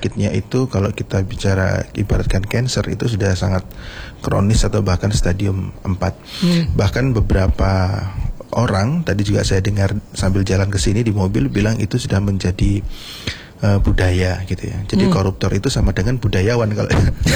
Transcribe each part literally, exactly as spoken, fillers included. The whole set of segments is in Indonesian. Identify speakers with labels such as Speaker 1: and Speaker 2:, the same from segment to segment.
Speaker 1: penyakitnya itu kalau kita bicara ibaratkan cancer itu sudah sangat kronis atau bahkan stadium empat. Hmm. Bahkan beberapa orang tadi juga saya dengar sambil jalan ke sini di mobil bilang itu sudah menjadi uh, budaya gitu ya. Jadi hmm. koruptor itu sama dengan budayawan kalau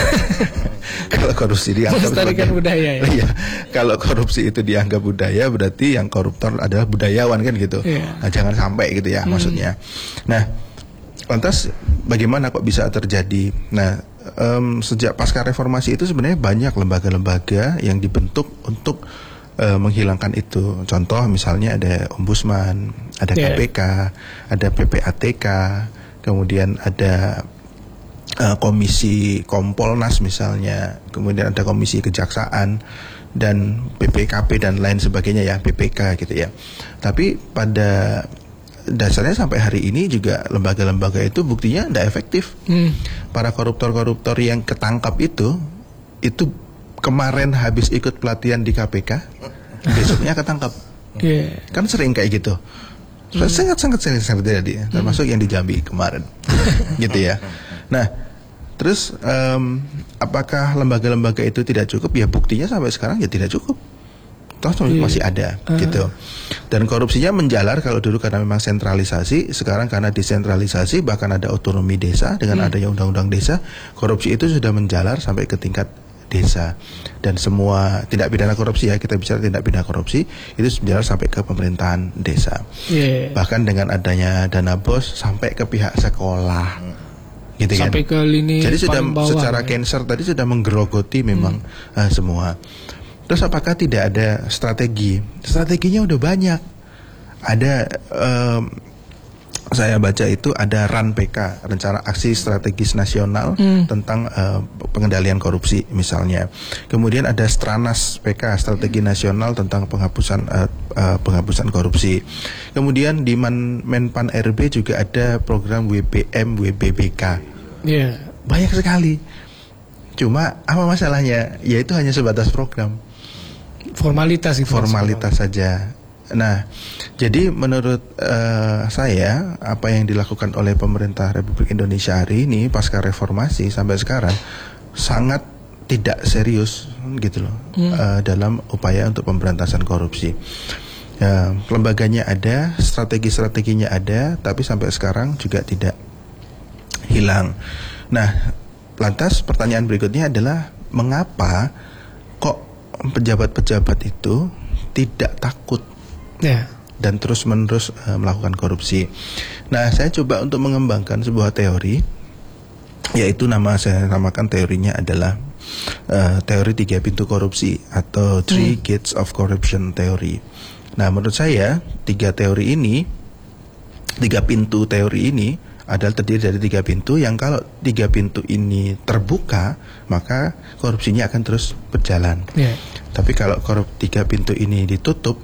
Speaker 1: kalau korupsi dianggap sebagai budaya ya. Iya. Kalau korupsi itu dianggap budaya berarti yang koruptor adalah budayawan kan gitu. Yeah. Nah, jangan sampai gitu ya hmm. maksudnya. Nah, lantas bagaimana kok bisa terjadi? Nah, um, sejak pasca reformasi itu sebenarnya banyak lembaga-lembaga yang dibentuk untuk uh, menghilangkan itu. Contoh misalnya ada Ombudsman, ada yeah. K P K, ada P P A T K, kemudian ada uh, Komisi Kompolnas misalnya, kemudian ada Komisi Kejaksaan dan B P K P dan lain sebagainya ya, B P K gitu ya. Tapi pada dasarnya sampai hari ini juga lembaga-lembaga itu buktinya tidak efektif. Hmm. Para koruptor-koruptor yang ketangkap itu, itu kemarin habis ikut pelatihan di K P K, besoknya ketangkap. Yeah. Kan sering kayak gitu. Hmm. Sangat-sangat sering terjadi, termasuk hmm. yang di Jambi kemarin, gitu ya. Nah, terus um, apakah lembaga-lembaga itu tidak cukup? Ya buktinya sampai sekarang ya tidak cukup. Toh yeah. masih ada uh. gitu. Dan korupsinya menjalar kalau dulu karena memang sentralisasi, sekarang karena desentralisasi, bahkan ada otonomi desa dengan hmm. adanya undang-undang desa, korupsi itu sudah menjalar sampai ke tingkat desa. Dan semua tindak pidana korupsi ya, kita bicara tindak pidana korupsi itu menjalar sampai ke pemerintahan desa. Yeah. Bahkan dengan adanya dana bos sampai ke pihak sekolah. Gitu
Speaker 2: sampai
Speaker 1: kan?
Speaker 2: Ke lini
Speaker 1: jadi sudah
Speaker 2: bawah,
Speaker 1: secara ya? Cancer tadi sudah menggerogoti memang hmm. uh, semua. Terus apakah tidak ada strategi? Strateginya udah banyak. Ada um, saya baca itu ada R A N P K, Rencana Aksi Strategis Nasional hmm. tentang uh, pengendalian korupsi misalnya. Kemudian ada Stranas P K, Strategi Nasional tentang penghapusan uh, uh, penghapusan korupsi. Kemudian di Man, Menpan R B juga ada program W B M W B B K. Yeah. Banyak sekali. Cuma apa masalahnya? Ya itu hanya sebatas program.
Speaker 2: Formalitas itu.
Speaker 1: Formalitas saja. Nah, jadi menurut uh, saya apa yang dilakukan oleh pemerintah Republik Indonesia hari ini pasca reformasi sampai sekarang sangat tidak serius gitu loh hmm. uh, dalam upaya untuk pemberantasan korupsi. Ya, lembaganya ada, strategi-strateginya ada, tapi sampai sekarang juga tidak hilang. Nah, lantas pertanyaan berikutnya adalah mengapa kok pejabat-pejabat itu tidak takut yeah. dan terus-menerus uh, melakukan korupsi. Nah, saya coba untuk mengembangkan sebuah teori, yaitu nama saya namakan teorinya adalah uh, teori tiga pintu korupsi atau Three hmm. Gates of Corruption Theory. Nah, menurut saya tiga teori ini, tiga pintu teori ini adalah terdiri dari tiga pintu yang kalau tiga pintu ini terbuka maka korupsinya akan terus berjalan. Yeah. Tapi kalau korup tiga pintu ini ditutup,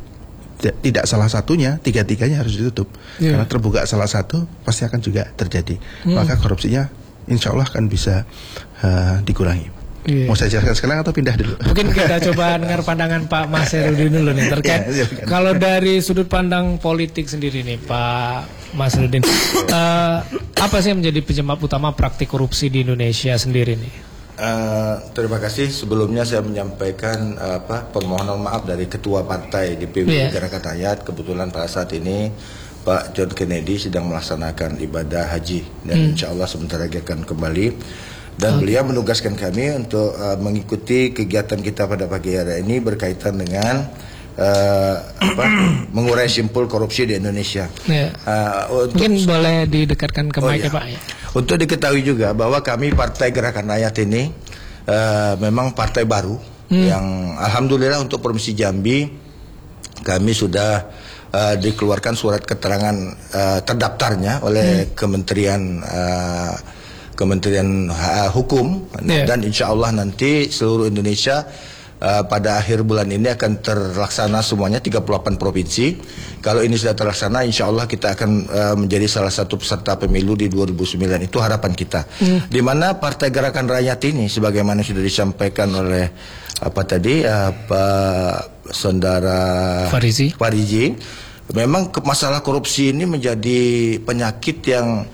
Speaker 1: tidak salah satunya, tiga-tiganya harus ditutup. Yeah. Karena terbuka salah satu pasti akan juga terjadi. Hmm. Maka korupsinya insya Allah akan bisa uh, dikurangi. Yeah. Mau saya jelaskan sekarang atau pindah dulu?
Speaker 2: Mungkin kita coba dengar pandangan Pak Mas Herudin dulu nih terkait yeah, kalau dari sudut pandang politik sendiri nih Pak Mas Herudin, uh, apa sih yang menjadi penyebab utama praktik korupsi di Indonesia sendiri nih?
Speaker 3: Uh, terima kasih. Sebelumnya saya menyampaikan uh, apa permohonan maaf dari Ketua Partai D P W yeah. Gerakan Rakyat. Kebetulan pada saat ini Pak John Kennedy sedang melaksanakan ibadah haji dan hmm. insya Allah sebentar lagi akan kembali. Dan okay. beliau menugaskan kami untuk uh, mengikuti kegiatan kita pada pagi hari ini berkaitan dengan uh, apa, mengurai simpul korupsi di Indonesia. Yeah. Uh, untuk,
Speaker 2: Mungkin boleh didekatkan ke
Speaker 3: oh
Speaker 2: mic
Speaker 3: ya.
Speaker 2: Pak ya.
Speaker 3: Untuk diketahui juga bahwa kami Partai Gerakan Rakyat ini uh, memang partai baru hmm. yang alhamdulillah untuk Provinsi Jambi kami sudah uh, dikeluarkan surat keterangan uh, terdaftarnya oleh hmm. Kementerian uh, Kementerian uh, Hukum yeah. dan insya Allah nanti seluruh Indonesia uh, pada akhir bulan ini akan terlaksana semuanya tiga puluh delapan provinsi. Kalau ini sudah terlaksana, insya Allah kita akan uh, menjadi salah satu peserta pemilu di dua ribu sembilan. Itu harapan kita. Mm. Di mana Partai Gerakan Rakyat ini, sebagaimana sudah disampaikan oleh apa tadi, uh, Pak Saudara
Speaker 2: Farizi.
Speaker 3: Farizi, memang masalah korupsi ini menjadi penyakit yang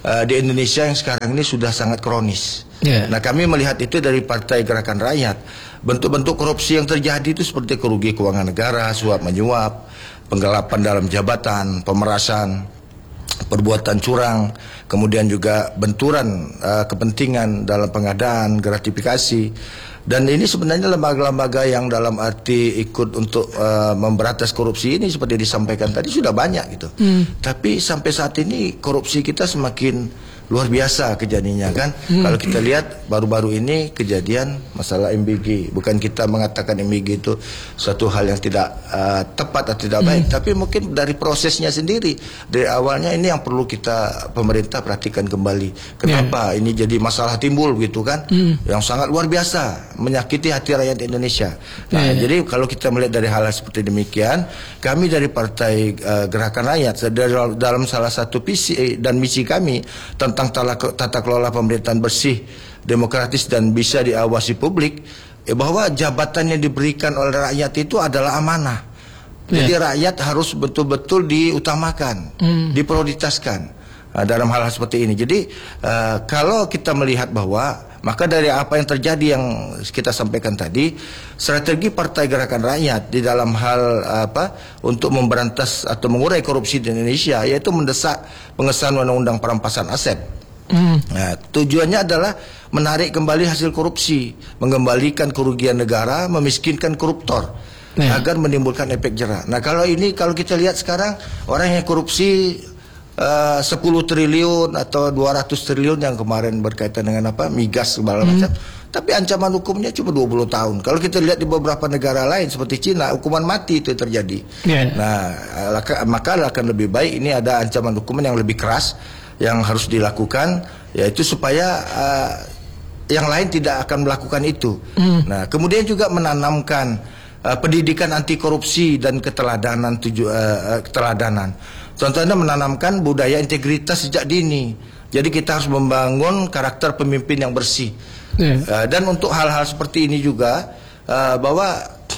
Speaker 3: uh, di Indonesia yang sekarang ini sudah sangat kronis.
Speaker 2: Yeah.
Speaker 3: Nah, kami melihat itu dari Partai Gerakan Rakyat. Bentuk-bentuk korupsi yang terjadi itu seperti kerugian keuangan negara, suap menyuap, penggelapan dalam jabatan, pemerasan, perbuatan curang, kemudian juga benturan uh, kepentingan dalam pengadaan, gratifikasi. Dan ini sebenarnya lembaga-lembaga yang dalam arti ikut untuk uh, memberantas korupsi ini seperti disampaikan tadi sudah banyak gitu. Hmm. Tapi sampai saat ini korupsi kita semakin luar biasa kejadiannya kan. Hmm. Kalau kita lihat baru-baru ini kejadian masalah M B G. Bukan kita mengatakan M B G itu suatu hal yang tidak uh, tepat atau tidak baik, hmm. tapi mungkin dari prosesnya sendiri dari awalnya ini yang perlu kita pemerintah perhatikan kembali. Kenapa yeah. ini jadi masalah timbul gitu kan? Hmm. Yang sangat luar biasa menyakiti hati rakyat Indonesia. Nah, yeah. jadi kalau kita melihat dari hal seperti demikian, kami dari Partai uh, Gerakan Rakyat dari, dalam salah satu visi dan misi kami tentang tentang tata kelola pemerintahan bersih, demokratis dan bisa diawasi publik, eh, bahwa jabatan yang diberikan oleh rakyat itu adalah amanah. Yeah. Jadi rakyat harus betul-betul diutamakan, mm. diprioritaskan uh, dalam hal-hal seperti ini. Jadi uh, kalau kita melihat bahwa maka dari apa yang terjadi yang kita sampaikan tadi, strategi Partai Gerakan Rakyat di dalam hal apa untuk memberantas atau mengurai korupsi di Indonesia yaitu mendesak pengesahan undang-undang perampasan aset. Mm. Nah, tujuannya adalah menarik kembali hasil korupsi, mengembalikan kerugian negara, memiskinkan koruptor, yeah. agar menimbulkan efek jera. Nah, kalau ini kalau kita lihat sekarang orang yang korupsi Uh, sepuluh triliun atau dua ratus triliun yang kemarin berkaitan dengan apa migas segala macam, hmm. tapi ancaman hukumnya cuma dua puluh tahun. Kalau kita lihat di beberapa negara lain seperti Cina, hukuman mati itu terjadi. Yeah. Nah, maka akan lebih baik ini ada ancaman hukuman yang lebih keras yang harus dilakukan, yaitu supaya uh, yang lain tidak akan melakukan itu. Hmm. Nah, kemudian juga menanamkan uh, pendidikan anti korupsi dan keteladanan tuju, uh, keteladanan. Contohnya menanamkan budaya integritas sejak dini. Jadi kita harus membangun karakter pemimpin yang bersih. Yeah. Uh, dan untuk hal-hal seperti ini juga uh, bahwa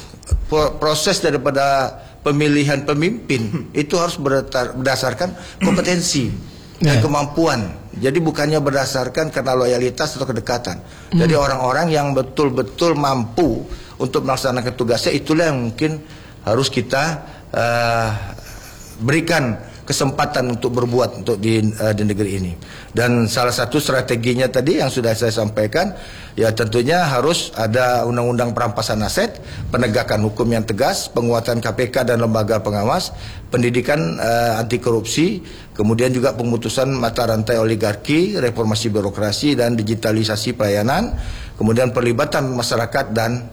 Speaker 3: proses daripada pemilihan pemimpin itu harus berdasarkan kompetensi yeah. dan kemampuan. Jadi bukannya berdasarkan karena loyalitas atau kedekatan. Mm. Jadi orang-orang yang betul-betul mampu untuk melaksanakan tugasnya itulah yang mungkin harus kita uh, berikan kesempatan untuk berbuat untuk di, uh, di negeri ini. Dan salah satu strateginya tadi yang sudah saya sampaikan, ya tentunya harus ada undang-undang perampasan aset, penegakan hukum yang tegas, penguatan K P K dan lembaga pengawas, pendidikan uh, anti korupsi, kemudian juga pemutusan mata rantai oligarki, reformasi birokrasi dan digitalisasi pelayanan, kemudian perlibatan masyarakat dan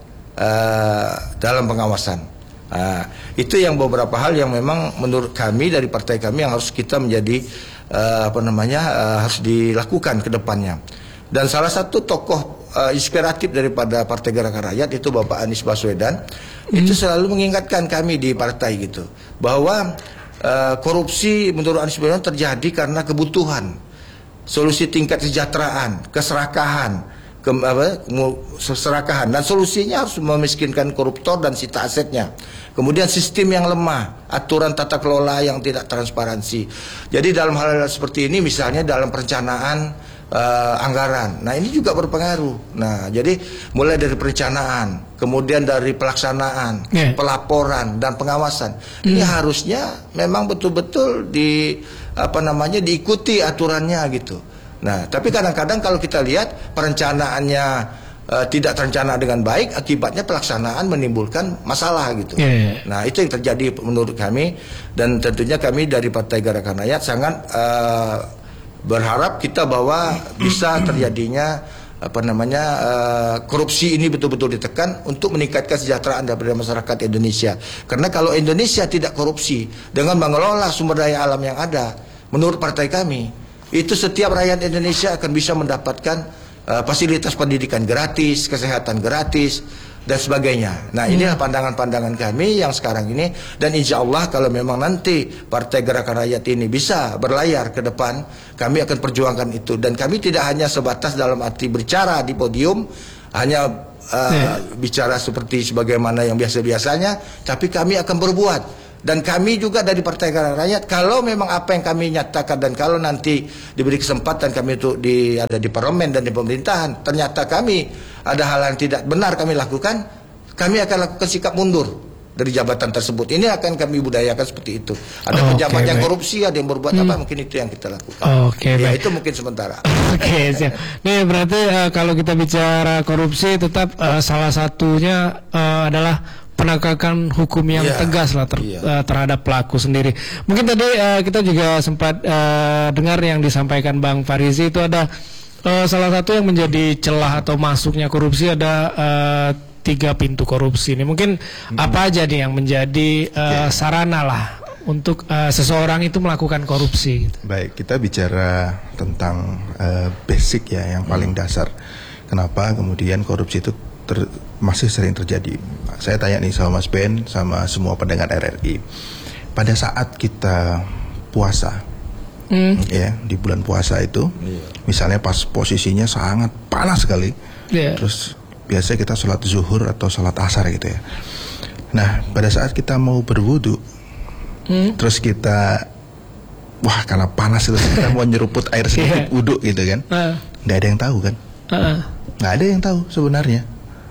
Speaker 3: uh, dalam pengawasan. Nah, itu yang beberapa hal yang memang menurut kami dari partai kami yang harus kita menjadi uh, apa namanya uh, harus dilakukan ke depannya. Dan salah satu tokoh uh, inspiratif daripada Partai Gerakan Rakyat itu Bapak Anies Baswedan, hmm. itu selalu mengingatkan kami di partai gitu bahwa uh, korupsi menurut Anies Baswedan terjadi karena kebutuhan, solusi tingkat kesejahteraan, keserakahan, ke, apa, serakahan, dan solusinya harus memiskinkan koruptor dan sita asetnya. Kemudian sistem yang lemah, aturan tata kelola yang tidak transparansi. Jadi dalam hal-hal seperti ini misalnya dalam perencanaan uh, anggaran, nah ini juga berpengaruh. Nah jadi mulai dari perencanaan, kemudian dari pelaksanaan, yeah. pelaporan dan pengawasan, mm. ini harusnya memang betul-betul di apa namanya diikuti aturannya gitu. Nah, tapi kadang-kadang kalau kita lihat perencanaannya uh, tidak terencana dengan baik, akibatnya pelaksanaan menimbulkan masalah gitu. Yeah, yeah. Nah, itu yang terjadi menurut kami, dan tentunya kami dari Partai Gerakan Rakyat sangat uh, berharap kita bahwa bisa terjadinya apa namanya uh, korupsi ini betul-betul ditekan untuk meningkatkan kesejahteraan daripada masyarakat Indonesia. Karena kalau Indonesia tidak korupsi dengan mengelola sumber daya alam yang ada, menurut partai kami itu setiap rakyat Indonesia akan bisa mendapatkan uh, fasilitas pendidikan gratis, kesehatan gratis, dan sebagainya. Nah, inilah pandangan-pandangan kami yang sekarang ini, dan insya Allah kalau memang nanti Partai Gerakan Rakyat ini bisa berlayar ke depan, kami akan perjuangkan itu. Dan kami tidak hanya sebatas dalam arti berbicara di podium, hanya uh, yeah. bicara seperti sebagaimana yang biasa-biasanya, tapi kami akan berbuat. Dan kami juga dari Partai Gerindra Rakyat, kalau memang apa yang kami nyatakan dan kalau nanti diberi kesempatan kami itu di, ada di parlemen dan di pemerintahan, ternyata kami ada hal yang tidak benar kami lakukan, kami akan lakukan sikap mundur dari jabatan tersebut. Ini akan kami budayakan seperti itu. Ada
Speaker 2: oh,
Speaker 3: pejabat
Speaker 2: okay,
Speaker 3: yang
Speaker 2: baik.
Speaker 3: korupsi, ada yang berbuat hmm. apa, mungkin itu yang kita lakukan.
Speaker 2: Oke,
Speaker 3: ya
Speaker 2: baik.
Speaker 3: itu mungkin sementara.
Speaker 2: Oke, okay, siap. Nih berarti uh, kalau kita bicara korupsi, tetap uh, salah satunya uh, adalah penegakan hukum yang yeah. tegas lah ter, yeah. uh, terhadap pelaku sendiri. Mungkin tadi uh, kita juga sempat uh, dengar yang disampaikan Bang Farizi itu ada uh, salah satu yang menjadi celah atau masuknya korupsi ada uh, tiga pintu korupsi ini. Mungkin hmm. apa aja nih yang menjadi uh, yeah. sarana lah untuk uh, seseorang itu melakukan korupsi. Gitu.
Speaker 1: Baik, kita bicara tentang uh, basic ya, yang paling hmm. dasar. Kenapa kemudian korupsi itu ter, masih sering terjadi? Saya tanya nih sama Mas Ben, sama semua pendengar R R I. Pada saat kita puasa, hmm. ya di bulan puasa itu, yeah. misalnya pas posisinya sangat panas sekali, yeah. terus biasanya kita sholat zuhur atau sholat asar gitu ya. Nah, pada saat kita mau berwudu, hmm. terus kita, wah karena panas itu kita mau nyeruput air sedikit yeah. wudu gitu kan, uh. nggak ada yang tahu kan, uh. nggak ada yang tahu sebenarnya.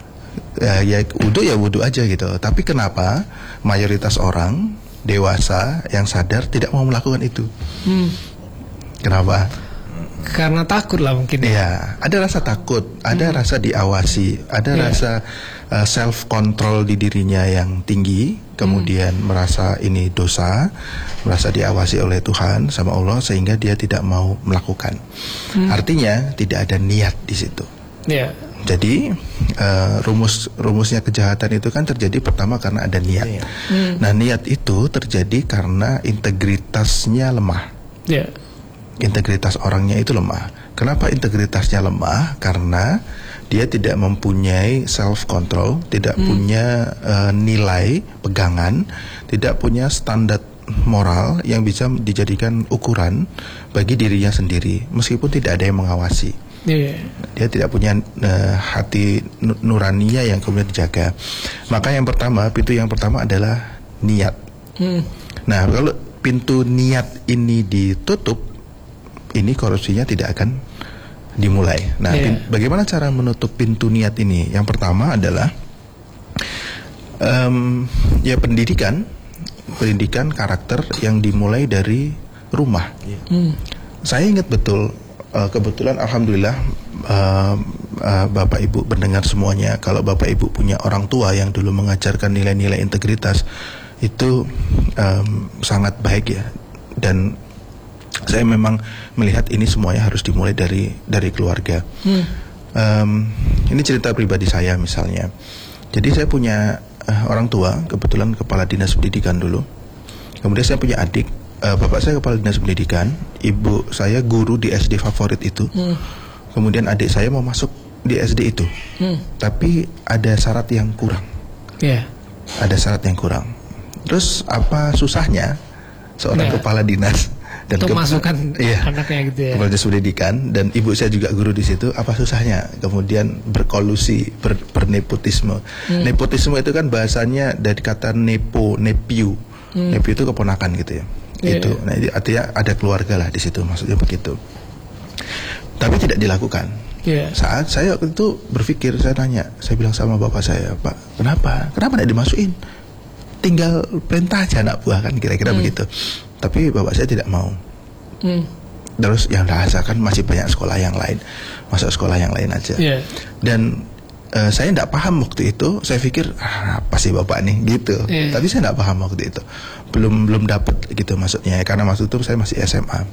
Speaker 1: Ya, ya wudu ya wudu aja gitu. Tapi kenapa mayoritas orang dewasa yang sadar tidak mau melakukan itu? Hmm. Kenapa?
Speaker 2: Karena takut lah mungkin.
Speaker 1: Ya, ada rasa takut, ada hmm. rasa diawasi, ada yeah. rasa uh, self control di dirinya yang tinggi, kemudian hmm. merasa ini dosa, merasa diawasi oleh Tuhan sama Allah sehingga dia tidak mau melakukan. Hmm. Artinya tidak ada niat di situ. Yeah. Jadi uh, rumus rumusnya kejahatan itu kan terjadi pertama karena ada niat. Yeah. Hmm. Nah, niat itu terjadi karena integritasnya lemah. Yeah. Integritas orangnya itu lemah. Kenapa integritasnya lemah? Karena dia tidak mempunyai self control, tidak hmm. punya uh, nilai pegangan, tidak punya standar moral yang bisa dijadikan ukuran bagi dirinya sendiri, meskipun tidak ada yang mengawasi. Yeah. Dia tidak punya uh, hati nuraninya yang kemudian dijaga. Maka yang pertama, pintu yang pertama adalah niat. Hmm. Nah, kalau pintu niat ini ditutup, ini korupsinya tidak akan dimulai. Nah, yeah. pin- bagaimana cara menutup pintu niat ini? Yang pertama adalah um, ya pendidikan, pendidikan karakter yang dimulai dari rumah. Yeah. Hmm. Saya ingat betul. Uh, kebetulan alhamdulillah uh, uh, Bapak Ibu pendengar semuanya, kalau Bapak Ibu punya orang tua yang dulu mengajarkan nilai-nilai integritas, itu um, sangat baik ya. Dan saya memang melihat ini semuanya harus dimulai dari dari keluarga. Hmm. Um, ini cerita pribadi saya misalnya. Jadi saya punya uh, orang tua, kebetulan kepala dinas pendidikan dulu. Kemudian saya punya adik. Uh, bapak saya kepala dinas pendidikan, ibu saya guru di S D favorit itu. Hmm. Kemudian adik saya mau masuk di S D itu, hmm. tapi ada syarat yang kurang. Yeah. Ada syarat yang kurang. Terus apa susahnya seorang yeah. kepala dinas dan
Speaker 2: untuk
Speaker 1: ke-
Speaker 2: masukkan
Speaker 1: iya,
Speaker 2: anaknya gitu ya.
Speaker 1: Kepala dinas pendidikan dan ibu saya juga guru di situ. Apa susahnya? Kemudian berkolusi, ber, bernepotisme. Hmm. Nepotisme itu kan bahasanya dari kata nepo, nepiu. Hmm. Nepiu itu keponakan gitu ya. Yeah. Itu, nah itu artinya ada keluarga lah di situ, maksudnya begitu. Tapi tidak dilakukan. Yeah. Saat saya waktu itu berpikir, saya tanya, saya bilang sama bapak saya, Pak, kenapa? Kenapa tidak dimasukin? Tinggal perintah aja anak buah kan, kira-kira mm. begitu. Tapi bapak saya tidak mau. Mm. Terus yang rasa kan masih banyak sekolah yang lain, masuk sekolah yang lain aja. Yeah. Dan uh, saya tidak paham waktu itu. Saya pikir ah, apa sih bapak nih gitu. Yeah. Tapi saya tidak paham waktu itu. Belum belum dapat gitu maksudnya. Karena waktu itu saya masih S M A.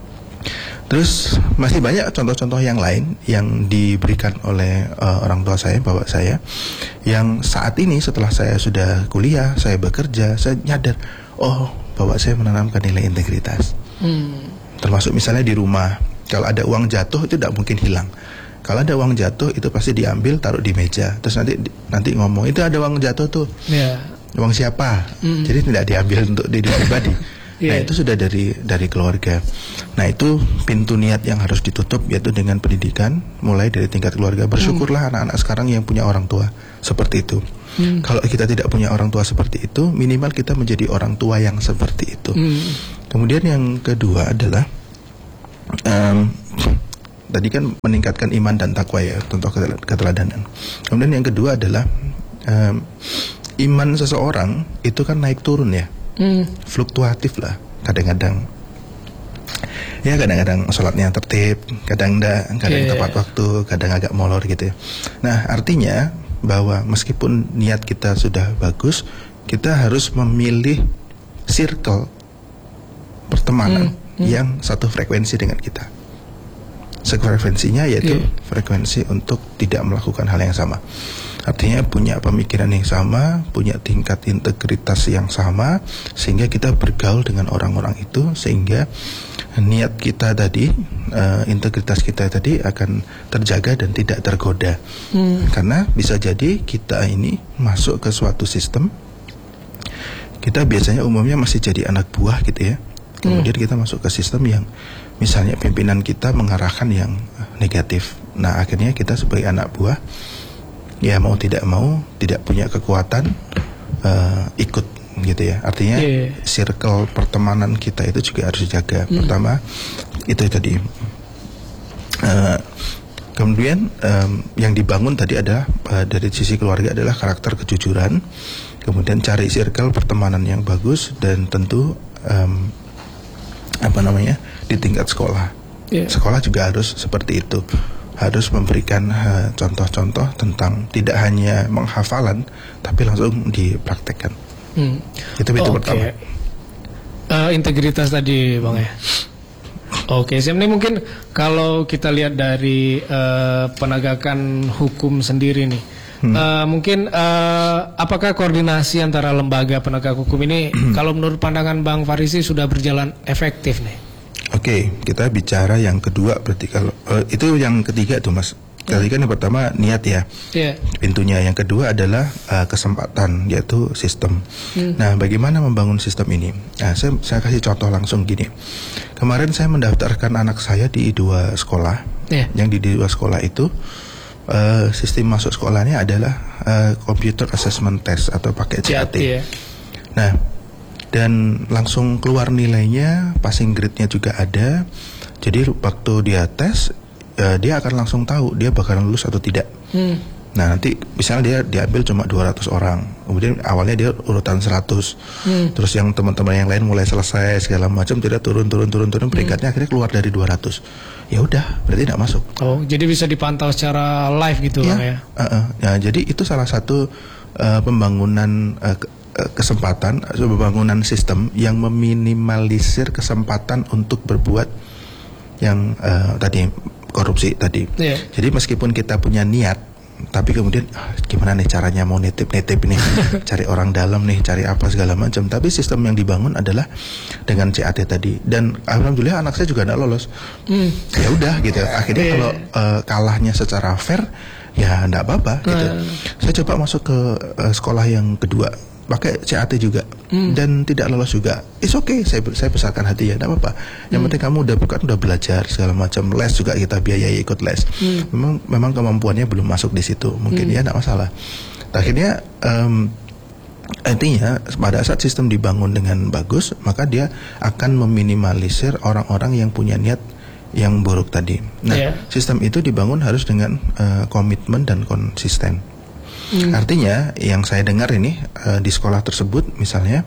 Speaker 1: Terus masih banyak contoh-contoh yang lain yang diberikan oleh uh, orang tua saya, bapak saya, yang saat ini setelah saya sudah kuliah, saya bekerja, saya nyadar, oh bapak saya menanamkan nilai integritas. Hmm. Termasuk misalnya di rumah, kalau ada uang jatuh itu tidak mungkin hilang. Kalau ada uang jatuh itu pasti diambil, taruh di meja, terus nanti nanti ngomong itu ada uang jatuh tuh. Yeah. Uang siapa? Mm. Jadi tidak diambil untuk diri pribadi. Yeah. Nah itu sudah dari dari keluarga. Nah itu pintu niat yang harus ditutup yaitu dengan pendidikan mulai dari tingkat keluarga. Bersyukurlah anak-anak hmm. sekarang yang punya orang tua seperti itu. Hmm. Kalau kita tidak punya orang tua seperti itu, minimal kita menjadi orang tua yang seperti itu. Hmm. Kemudian yang kedua adalah um, tadi kan meningkatkan iman dan takwa ya, contoh keteladanan. Kemudian yang kedua adalah um, iman seseorang itu kan naik turun ya, hmm. fluktuatif lah. Kadang-kadang ya kadang-kadang sholatnya tertib, kadang enggak, kadang yeah. tepat waktu, kadang agak molor gitu ya. Nah artinya bahwa meskipun niat kita sudah bagus, kita harus memilih circle pertemanan hmm. Hmm. yang satu frekuensi dengan kita. Sefrekuensinya yaitu yeah. frekuensi untuk tidak melakukan hal yang sama. Artinya punya pemikiran yang sama, punya tingkat integritas yang sama, sehingga kita bergaul dengan orang-orang itu, sehingga niat kita tadi, uh, integritas kita tadi akan terjaga dan tidak tergoda. Hmm. Karena bisa jadi kita ini masuk ke suatu sistem, kita biasanya umumnya masih jadi anak buah gitu ya. Kemudian hmm. kita masuk ke sistem yang misalnya pimpinan kita mengarahkan yang negatif. Nah akhirnya kita sebagai anak buah, ya mau tidak mau tidak punya kekuatan uh, ikut gitu ya. Artinya yeah. circle pertemanan kita itu juga harus dijaga. Hmm. Pertama itu tadi. Uh, kemudian um, yang dibangun tadi ada uh, dari sisi keluarga adalah karakter kejujuran. Kemudian cari circle pertemanan yang bagus dan tentu um, apa namanya di tingkat sekolah. Yeah. Sekolah juga harus seperti itu. Harus memberikan uh, contoh-contoh tentang tidak hanya menghafalan, tapi langsung dipraktekkan. Hmm. Itu itu okay. pertama.
Speaker 2: Uh, integritas tadi, Bang ya. Oke, okay, ini mungkin kalau kita lihat dari uh, penegakan hukum sendiri nih, hmm. uh, mungkin uh, apakah koordinasi antara lembaga penegak hukum ini, kalau menurut pandangan Bang Farisi sudah berjalan efektif nih?
Speaker 1: Oke, okay, kita bicara yang kedua berarti kalau uh, itu yang ketiga tuh Mas. Tadi kan yang pertama niat ya, yeah. pintunya. Yang kedua adalah uh, kesempatan, yaitu sistem. Hmm. Nah, bagaimana membangun sistem ini? Nah, saya, saya kasih contoh langsung gini. Kemarin saya mendaftarkan anak saya di dua sekolah. Yeah. Yang di dua sekolah itu uh, sistem masuk sekolahnya adalah uh, Computer Assessment Test atau pakai C A T. Yeah. Nah, dan langsung keluar nilainya, passing grade-nya juga ada. Jadi waktu dia tes, uh, dia akan langsung tahu dia bakalan lulus atau tidak. Hmm. Nah nanti misalnya dia diambil cuma dua ratus orang, kemudian awalnya dia urutan seratus, hmm. terus yang teman-teman yang lain mulai selesai segala macam, tidak turun turun turun turun peringkatnya, hmm. akhirnya keluar dari dua ratus. Ya udah, berarti tidak masuk.
Speaker 2: Oh, jadi bisa dipantau secara live gitu ya? ya?
Speaker 1: Uh, uh, ya, jadi itu salah satu uh, pembangunan uh, kesempatan, pembangunan sistem yang meminimalisir kesempatan untuk berbuat yang uh, tadi korupsi tadi. Yeah. Jadi meskipun kita punya niat, tapi kemudian ah, gimana nih caranya mau nitip-nitip nih, cari orang dalam nih, cari apa segala macam. Tapi sistem yang dibangun adalah dengan C A T tadi. Dan alhamdulillah anak saya juga tidak lolos. Mm. Ya udah gitu. Akhirnya yeah. kalau uh, kalahnya secara fair, ya tidak apa-apa gitu. Uh. Saya coba masuk ke uh, sekolah yang kedua, pakai C A T juga, hmm. dan tidak lolos juga. It's okay, saya saya besarkan hati ya, tidak apa-apa. Yang hmm. penting kamu udah bukan udah belajar segala macam, les juga kita biayai ikut les. Hmm. Memang memang kemampuannya belum masuk di situ, mungkin hmm. ya tidak masalah. Akhirnya um, artinya pada saat sistem dibangun dengan bagus, maka dia akan meminimalisir orang-orang yang punya niat yang buruk tadi. Nah, yeah. sistem itu dibangun harus dengan uh, komitmen dan konsisten. Hmm. Artinya yang saya dengar ini uh, di sekolah tersebut misalnya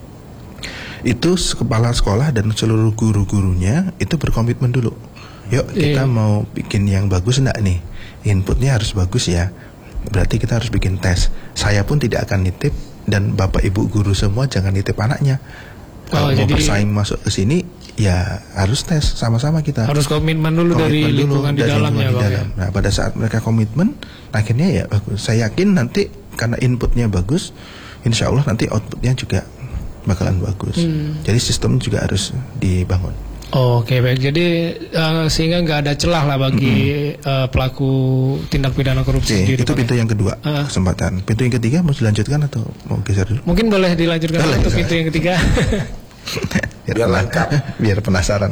Speaker 1: itu kepala sekolah dan seluruh guru-gurunya itu berkomitmen dulu. Yuk kita yeah. mau bikin yang bagus enggak nih? Inputnya harus bagus ya. Berarti kita harus bikin tes. Saya pun tidak akan nitip dan Bapak Ibu guru semua jangan nitip anaknya. Kalau oh, mau jadi bersaing masuk ke sini ya harus tes sama-sama kita.
Speaker 2: Harus komitmen dulu komitmen dari dulu, lingkungan di dalamnya, di dalam.
Speaker 1: Ya. Nah, pada saat mereka komitmen, akhirnya ya bagus. Saya yakin nanti karena inputnya bagus, insya Allah nanti outputnya juga bakalan bagus. Hmm. Jadi sistem juga harus dibangun.
Speaker 2: Oh, Oke okay, baik. Jadi uh, sehingga nggak ada celah lah bagi mm-hmm. uh, pelaku tindak pidana korupsi.
Speaker 1: Okay, itu pintu yang kedua, uh. kesempatan. Pintu yang ketiga mau dilanjutkan atau mau geser dulu?
Speaker 2: Mungkin boleh dilanjutkan untuk pintu yang ketiga.
Speaker 3: biar, biar lengkap,
Speaker 1: biar penasaran.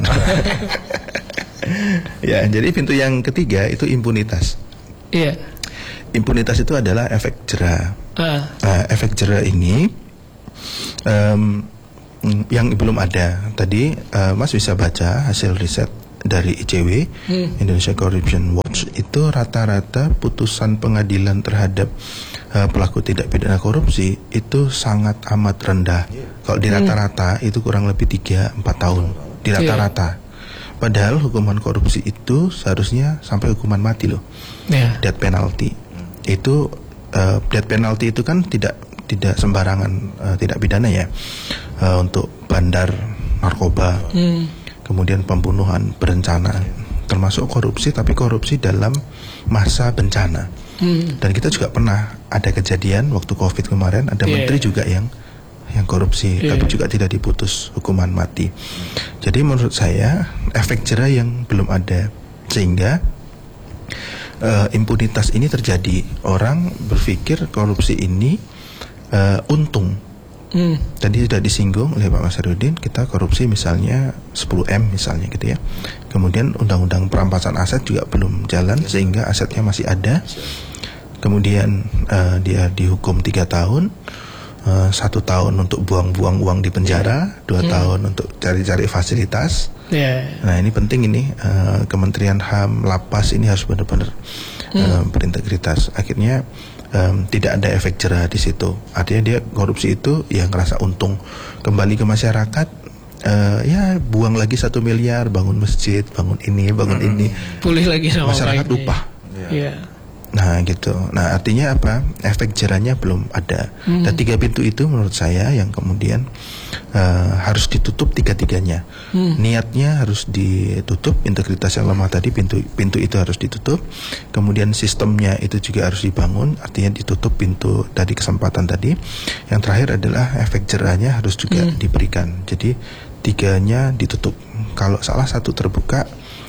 Speaker 1: Ya, jadi pintu yang ketiga itu impunitas.
Speaker 2: Iya.
Speaker 1: Impunitas itu adalah efek jera.
Speaker 2: Uh.
Speaker 1: Nah, efek jera ini um, yang belum ada. Tadi uh, Mas bisa baca hasil riset dari I C W, hmm. Indonesia Corruption Watch, itu rata-rata putusan pengadilan terhadap uh, pelaku tindak pidana korupsi itu sangat amat rendah. Kalau di rata-rata hmm. itu kurang lebih tiga sampai empat tahun di rata-rata. Yeah. Padahal hukuman korupsi itu seharusnya sampai hukuman mati loh. Yeah. Death penalty. Itu uh, death penalty itu kan tidak tidak sembarangan uh, tidak pidana ya, uh, untuk bandar narkoba, hmm. kemudian pembunuhan berencana, termasuk korupsi, tapi korupsi dalam masa bencana. Hmm. Dan kita juga pernah ada kejadian waktu COVID kemarin, ada yeah. menteri juga yang yang korupsi, yeah. tapi juga tidak diputus hukuman mati. Jadi menurut saya efek jera yang belum ada, sehingga Uh, impunitas ini terjadi. Orang berpikir korupsi ini uh, untung. mm. Tadi sudah disinggung oleh Pak Masarudin, kita korupsi misalnya sepuluh M misalnya gitu ya. Kemudian undang-undang perampasan aset juga belum jalan, sehingga asetnya masih ada. Kemudian uh, dia dihukum tiga tahun, uh, satu tahun untuk buang-buang uang di penjara, dua mm. tahun untuk cari-cari fasilitas. Yeah. Nah ini penting ini, uh, Kementerian H A M, Lapas ini harus benar-benar hmm. uh, berintegritas. Akhirnya um, tidak ada efek jera di situ. Artinya dia korupsi itu ya ngerasa untung, kembali ke masyarakat, uh, ya buang lagi satu miliar, bangun masjid, bangun ini, bangun hmm. ini,
Speaker 2: pulih lagi sama
Speaker 1: masyarakat lupa.
Speaker 2: Yeah. Yeah.
Speaker 1: Nah gitu. Nah artinya apa? Efek jeranya belum ada. Hmm. Dan tiga pintu itu menurut saya yang kemudian uh, harus ditutup tiga-tiganya. Hmm. Niatnya harus ditutup, integritas yang lemah tadi, pintu pintu itu harus ditutup. Kemudian sistemnya itu juga harus dibangun, artinya ditutup pintu tadi, kesempatan tadi. Yang terakhir adalah efek jeranya harus juga hmm. diberikan. Jadi tiganya ditutup. Kalau salah satu terbuka,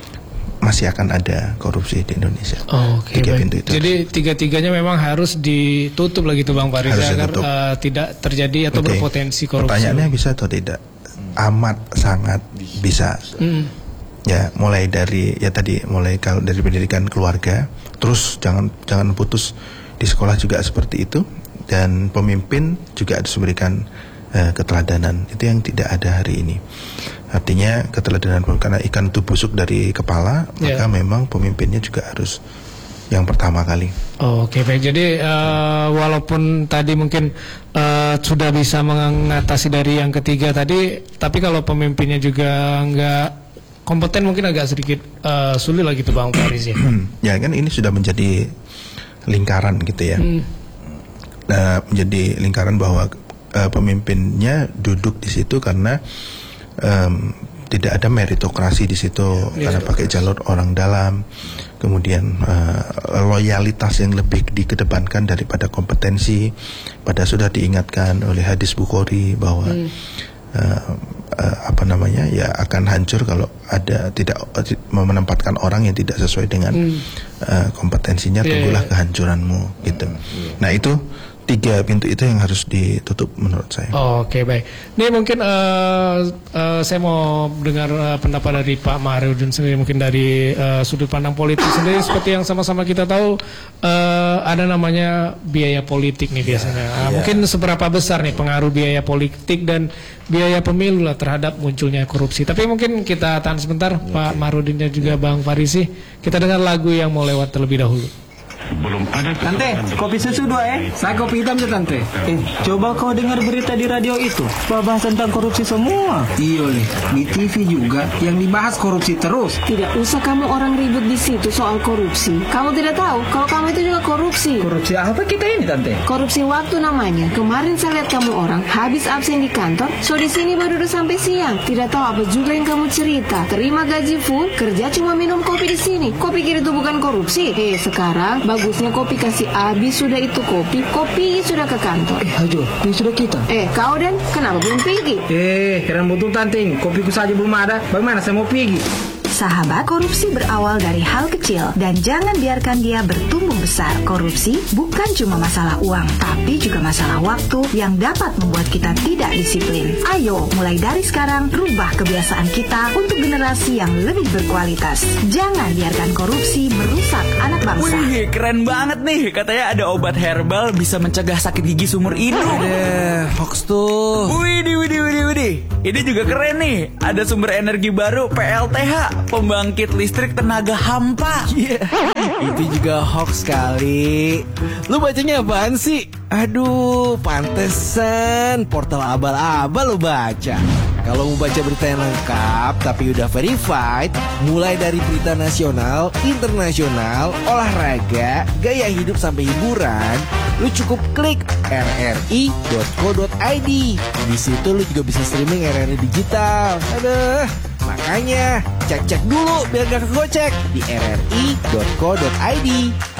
Speaker 1: masih akan ada korupsi di Indonesia.
Speaker 2: Oh, okay, tiga pintu itu. Jadi tiga-tiganya memang harus ditutup lagi tuh Bang Faris, agar uh, tidak terjadi atau okay. berpotensi korupsi.
Speaker 1: Pertanyaannya bisa atau tidak? Amat sangat bisa. Mm. Ya, mulai dari ya tadi mulai kalau dari pendidikan keluarga, terus jangan jangan putus di sekolah juga seperti itu, dan pemimpin juga harus memberikan uh, keteladanan. Itu yang tidak ada hari ini. Artinya keteladanan, karena ikan itu busuk dari kepala, yeah. maka memang pemimpinnya juga harus yang pertama kali.
Speaker 2: Oh, Oke, okay, baik. Jadi uh, walaupun tadi mungkin uh, sudah bisa mengatasi dari yang ketiga tadi, tapi kalau pemimpinnya juga nggak kompeten, mungkin agak sedikit uh, sulit lagi tuh Bang Faris ya.
Speaker 1: Ya kan ini sudah menjadi lingkaran gitu ya. Hmm. Nah, menjadi lingkaran bahwa uh, pemimpinnya duduk di situ karena Um, tidak ada meritokrasi di situ, ya, karena pakai jalur orang dalam, kemudian uh, loyalitas yang lebih dikedepankan daripada kompetensi. Pada sudah diingatkan oleh hadis Bukhari bahwa hmm. uh, uh, apa namanya ya akan hancur kalau ada tidak uh, menempatkan orang yang tidak sesuai dengan hmm. uh, kompetensinya, tunggulah yeah, yeah. kehancuranmu gitu. Yeah. Nah itu tiga pintu itu yang harus ditutup menurut saya.
Speaker 2: Oh, Oke okay, baik. Ini mungkin uh, uh, saya mau dengar uh, pendapat dari Pak Maharudin sendiri, mungkin dari uh, sudut pandang politik sendiri. Seperti yang sama-sama kita tahu, uh, ada namanya biaya politik nih biasanya. Uh, yeah. Mungkin seberapa besar nih pengaruh biaya politik dan biaya pemilu lah terhadap munculnya korupsi. Tapi mungkin kita tahan sebentar, okay. Pak Maharudin dan juga Bang Farisi. Kita dengar lagu yang mau lewat terlebih dahulu.
Speaker 4: Belum ada. Tante, kopi susu dua eh. Saya kopi hitam ya tante. Eh, coba kau dengar berita di radio itu, bahas tentang korupsi semua. Iya nih, di T V juga yang dibahas korupsi terus.
Speaker 5: Tidak usah kamu orang ribut di situ soal korupsi. Kamu tidak tahu kalau kamu itu juga korupsi.
Speaker 4: Korupsi apa kita ini tante?
Speaker 5: Korupsi waktu namanya. Kemarin saya lihat kamu orang habis absen di kantor, so di sini baru udah sampai siang. Tidak tahu apa juga yang kamu cerita. Terima gaji full, kerja cuma minum kopi di sini. Kau pikir itu bukan korupsi? Eh, sekarang bagusnya kopi kasih habis sudah itu kopi, kopi sudah ke kantor.
Speaker 4: Eh, Hajo, ini sudah kita.
Speaker 5: Eh, kau Dan, kenapa belum pergi?
Speaker 4: Eh, heran betul tante, kopiku saja belum ada. Bagaimana saya mau pergi?
Speaker 6: Sahabat, korupsi berawal dari hal kecil dan jangan biarkan dia bertumbuh besar. Korupsi bukan cuma masalah uang, tapi juga masalah waktu yang dapat membuat kita tidak disiplin. Ayo, mulai dari sekarang, rubah kebiasaan kita untuk generasi yang lebih berkualitas. Jangan biarkan korupsi merusak anak bangsa.
Speaker 7: Wih, keren banget nih. Katanya ada obat herbal bisa mencegah sakit gigi seumur hidup.
Speaker 8: Ada hoax tuh.
Speaker 7: Widih, widih, widih, widih. Ini juga keren nih. Ada sumber energi baru P L T H, pembangkit listrik tenaga hampa.
Speaker 8: Iya, yeah. Itu juga hoax kali. Lu bacanya apaan sih? Aduh, pantesan portal abal-abal lu baca. Kalau mau baca berita yang lengkap tapi udah verified, mulai dari berita nasional, internasional, olahraga, gaya hidup sampai hiburan, lu cukup klik r r i dot co dot i d. Di situ lu juga bisa streaming R R I digital. Aduh, makanya cek-cek dulu biar gak kegocek di r r i dot co dot i d.